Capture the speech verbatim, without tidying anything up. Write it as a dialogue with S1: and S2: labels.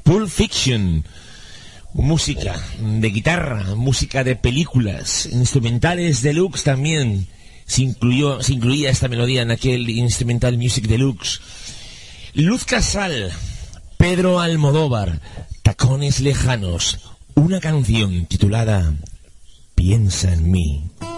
S1: Pulp Fiction. Música de guitarra, música de películas, instrumentales deluxe también. Se incluyó, se incluía esta melodía en aquel Instrumental Music Deluxe. Luz Casal, Pedro Almodóvar, Tacones Lejanos, una canción titulada Piensa en mí.